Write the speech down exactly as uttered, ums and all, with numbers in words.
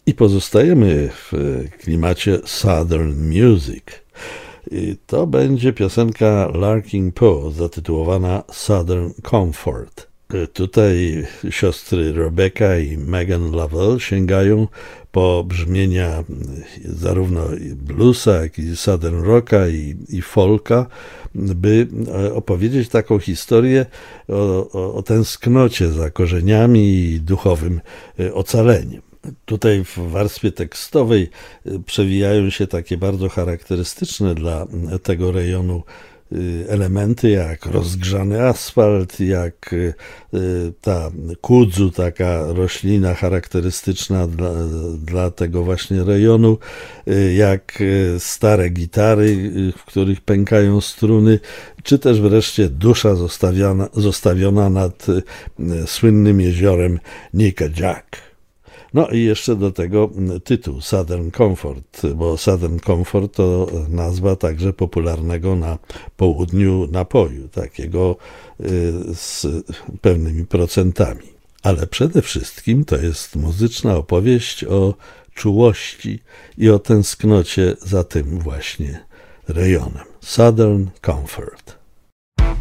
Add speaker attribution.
Speaker 1: I pozostajemy w klimacie Southern Music. I to będzie piosenka Larkin Poe zatytułowana Southern Comfort. Tutaj siostry Rebecca i Megan Lovell sięgają po brzmienia zarówno bluesa, jak i southern rocka i, i folka, by opowiedzieć taką historię o, o, o tęsknocie za korzeniami i duchowym ocaleniem. Tutaj w warstwie tekstowej przewijają się takie bardzo charakterystyczne dla tego rejonu elementy jak rozgrzany asfalt, jak ta kudzu, taka roślina charakterystyczna dla, dla tego właśnie rejonu, jak stare gitary, w których pękają struny, czy też wreszcie dusza zostawiona, zostawiona nad słynnym jeziorem Nickajack. No i jeszcze do tego tytuł Southern Comfort, bo Southern Comfort to nazwa także popularnego na południu napoju, takiego z pewnymi procentami. Ale przede wszystkim to jest muzyczna opowieść o czułości i o tęsknocie za tym właśnie rejonem. Southern Comfort.